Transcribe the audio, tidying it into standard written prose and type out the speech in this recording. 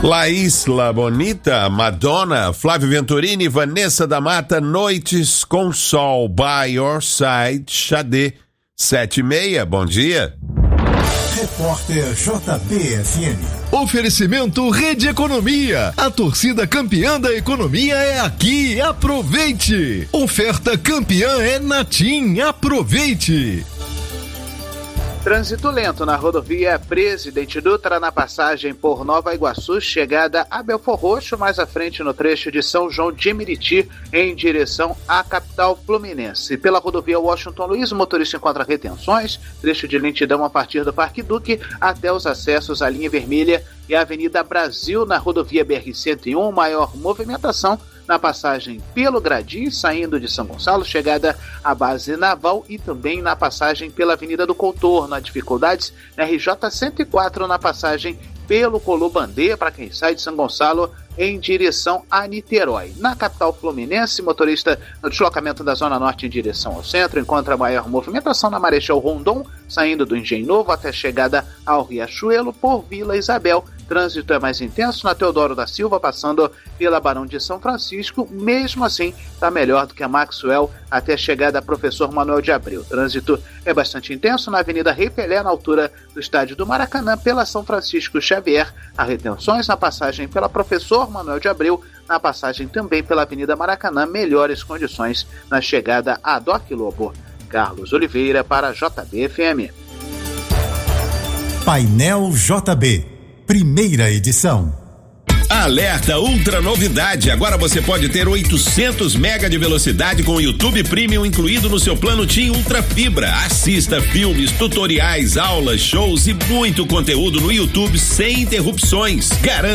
La Isla Bonita, Madonna, Flávio Venturini, Vanessa da Mata, Noites com Sol, By Your Side, Xadê, 7:30, bom dia. Repórter JBFM. Oferecimento Rede Economia. A torcida campeã da economia é aqui. Aproveite. Oferta campeã é na TIM. Aproveite. Trânsito lento na rodovia Presidente Dutra, na passagem por Nova Iguaçu, chegada a Belfor Roxo, mais à frente no trecho de São João de Meriti, em direção à capital fluminense. Pela rodovia Washington Luiz, o motorista encontra retenções, trecho de lentidão a partir do Parque Duque até os acessos à linha vermelha e à Avenida Brasil. Na rodovia BR-101, maior movimentação na passagem pelo Gradi, saindo de São Gonçalo, chegada à base naval, e também na passagem pela Avenida do Contorno. Há dificuldades na RJ-104 na passagem pelo Colobandê, para quem sai de São Gonçalo em direção a Niterói. Na capital fluminense, motorista no deslocamento da Zona Norte em direção ao centro encontra maior movimentação na Marechal Rondon, saindo do Engenho Novo até chegada ao Riachuelo por Vila Isabel. Trânsito é mais intenso na Teodoro da Silva, passando pela Barão de São Francisco. Mesmo assim, está melhor do que a Maxwell até chegada a Professor Manuel de Abreu. Trânsito é bastante intenso na Avenida Rei Pelé, na altura do Estádio do Maracanã, pela São Francisco Xavier. Há retenções na passagem pela Professor Manuel de Abreu, na passagem também pela Avenida Maracanã. Melhores condições na chegada a Doc Lobo. Carlos Oliveira para JBFM. Painel JB, primeira edição. Alerta Ultra Novidade, agora você pode ter 800 mega de velocidade com o YouTube Premium incluído no seu plano TIM Ultra Fibra. Assista filmes, tutoriais, aulas, shows e muito conteúdo no YouTube sem interrupções. Garanta